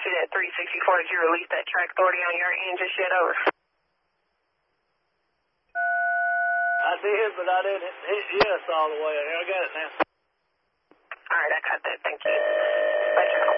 see that 364. Did you release that track 30 on your end just yet? Over. I did, but I didn't hit yes all the way. I got it now. All right, I got that. Thank you. Bye, Joe.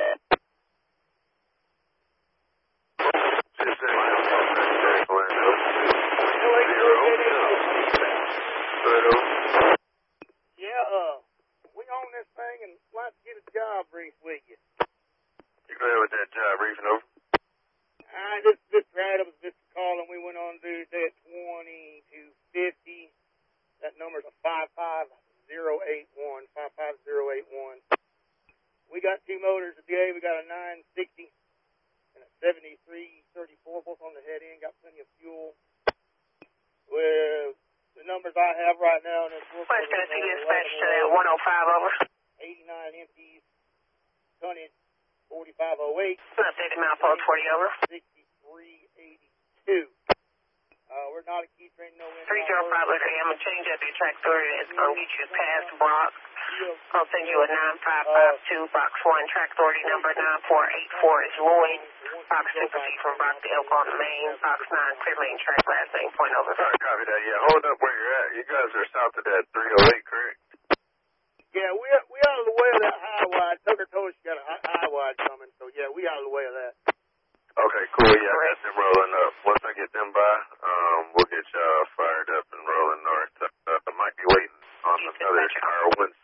Yeah, we own this thing and like to get a job brief with you. You go ahead with that job briefing over. This right up was just a call and we went on to do today at 2250. That number's a 55081. 55081. We got two motors today. We got a 960 and a 7334, both on the head end. Got plenty of fuel. With the numbers I have right now, and it's West Tennessee dispatch to that 105 over. 89 empties, tonnage 4508. Updated milepost 40 over. 6382. We're not a key train, no wind. 305, okay, I'm going to change up your track 30. It's going to get you past Brock. I'll send you a 9552, box 1, track 30, number 9484 is Lloyd. Box 6 will be from Brock to Elk on the main. Box 9, clear main track, last name, point over. All right, copy that. Yeah, hold up where you're at. You guys are south of that 308, correct? Yeah, we out of the way of that high wide. Tucker told us you got a high wide coming, so yeah, we out of the way of that. Okay, cool. Yeah, I got them rolling up. Once I get them by, we'll get y'all fired up and rolling north. I might be waiting on another car